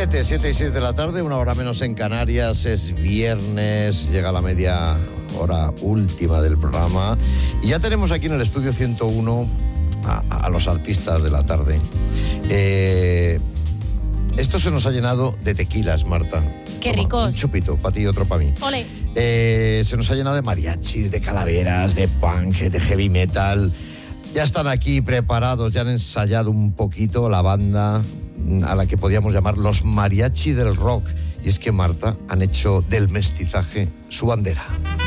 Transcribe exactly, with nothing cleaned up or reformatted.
siete, siete y siete de la tarde, una hora menos en Canarias, es viernes, llega la media hora última del programa y ya tenemos aquí en el estudio ciento uno a, a los artistas de la tarde. Eh, esto se nos ha llenado de tequilas, Marta. Qué Toma, ricos. Un chupito, para ti y otro para mí. Ole. Eh, se nos ha llenado de mariachis, de calaveras, de punk, de heavy metal. Ya están aquí preparados, ya han ensayado un poquito la banda a la que podíamos llamar los mariachi del rock. Y es que, Marta, han hecho del mestizaje su bandera.